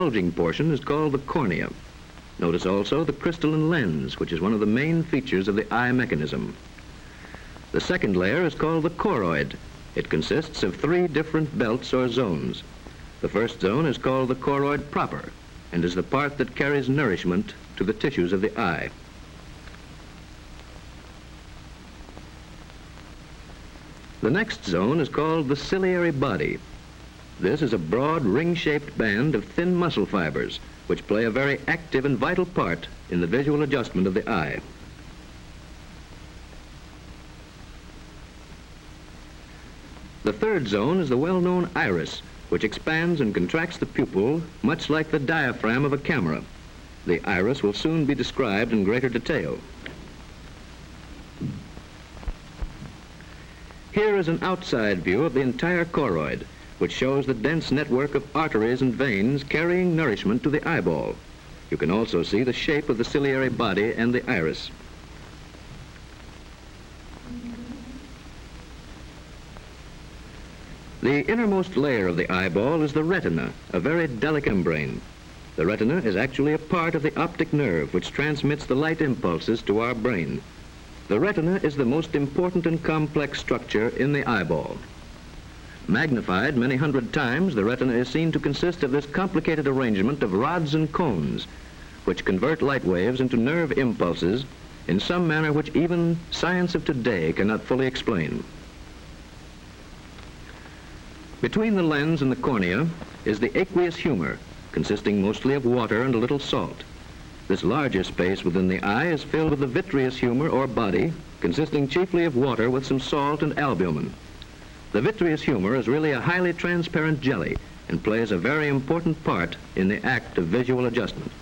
bulging portion is called the cornea. Notice also the crystalline lens, which is one of the main features of the eye mechanism. The second layer is called the choroid. It consists of 3 different belts or zones. The first zone is called the choroid proper and is the part that carries nourishment to the tissues of the eye. The next zone is called the ciliary body. This is a broad ring-shaped band of thin muscle fibers which play a very active and vital part in the visual adjustment of the eye. The third zone is the well-known iris, which expands and contracts the pupil much like the diaphragm of a camera. The iris will soon be described in greater detail. Here is an outside view of the entire choroid, which shows the dense network of arteries and veins carrying nourishment to the eyeball. You can also see the shape of the ciliary body and the iris. The innermost layer of the eyeball is the retina, a very delicate membrane. The retina is actually a part of the optic nerve which transmits the light impulses to our brain. The retina is the most important and complex structure in the eyeball. Magnified many hundred times, the retina is seen to consist of this complicated arrangement of rods and cones, which convert light waves into nerve impulses in some manner which even science of today cannot fully explain. Between the lens and the cornea is the aqueous humor, consisting mostly of water and a little salt. This larger space within the eye is filled with the vitreous humor or body, consisting chiefly of water with some salt and albumin. The vitreous humor is really a highly transparent jelly and plays a very important part in the act of visual adjustment.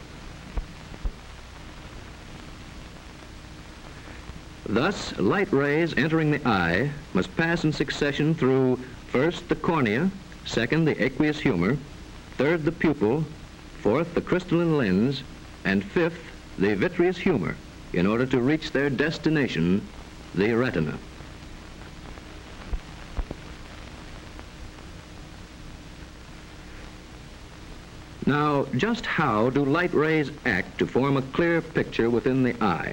Thus, light rays entering the eye must pass in succession through first the cornea, second the aqueous humor, third the pupil, fourth the crystalline lens, and fifth the vitreous humor in order to reach their destination, the retina. Now, just how do light rays act to form a clear picture within the eye?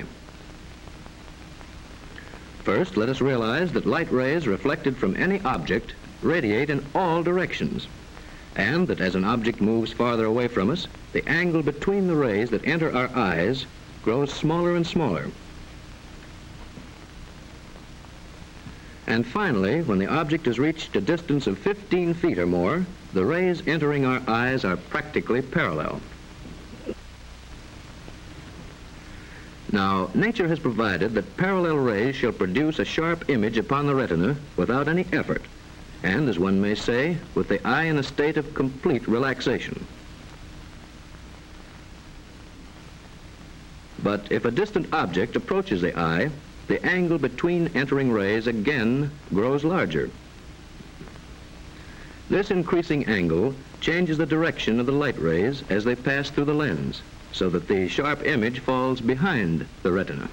First, let us realize that light rays reflected from any object radiate in all directions, and that as an object moves farther away from us, the angle between the rays that enter our eyes grows smaller and smaller. And finally, when the object has reached a distance of 15 feet or more, the rays entering our eyes are practically parallel. Now, nature has provided that parallel rays shall produce a sharp image upon the retina without any effort, and, as one may say, with the eye in a state of complete relaxation. But if a distant object approaches the eye, the angle between entering rays again grows larger. This increasing angle changes the direction of the light rays as they pass through the lens, so that the sharp image falls behind the retina.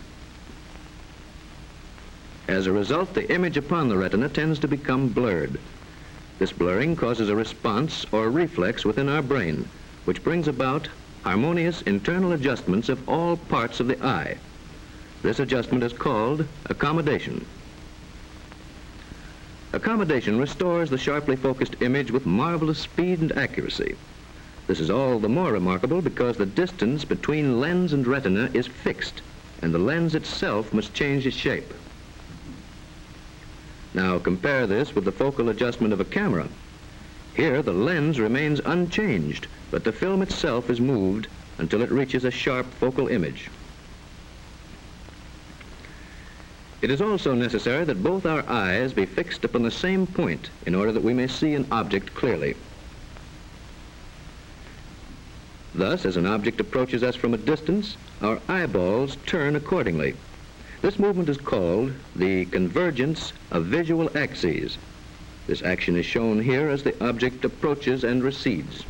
As a result, the image upon the retina tends to become blurred. This blurring causes a response or reflex within our brain, which brings about harmonious internal adjustments of all parts of the eye. This adjustment is called accommodation. Accommodation restores the sharply focused image with marvelous speed and accuracy. This is all the more remarkable because the distance between lens and retina is fixed, and the lens itself must change its shape. Now compare this with the focal adjustment of a camera. Here the lens remains unchanged, but the film itself is moved until it reaches a sharp focal image. It is also necessary that both our eyes be fixed upon the same point in order that we may see an object clearly. Thus, as an object approaches us from a distance, our eyeballs turn accordingly. This movement is called the convergence of visual axes. This action is shown here as the object approaches and recedes.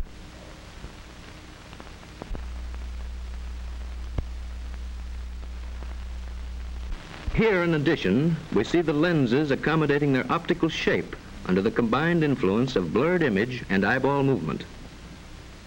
Here, in addition, we see the lenses accommodating their optical shape under the combined influence of blurred image and eyeball movement.